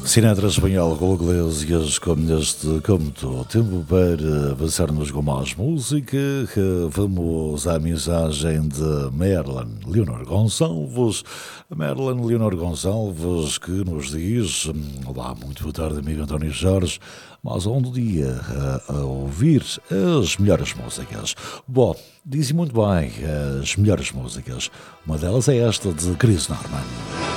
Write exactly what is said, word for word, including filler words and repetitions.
Sinatra espanhol com Iglesias como neste como tu. Tempo para avançarmos com mais música. Vamos à mensagem de Merlin Leonor Gonçalves. Merlin Leonor Gonçalves que nos diz: olá, muito boa tarde, amigo António Jorge. Mais um dia a, a ouvir as melhores músicas. Bom, dizem muito bem as melhores músicas. Uma delas é esta de Chris Norman.